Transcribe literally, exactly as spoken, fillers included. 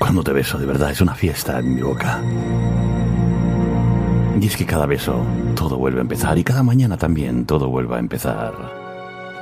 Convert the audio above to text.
Cuando te beso, de verdad, es una fiesta en mi boca. Y es que cada beso todo vuelve a empezar, y cada mañana también todo vuelve a empezar.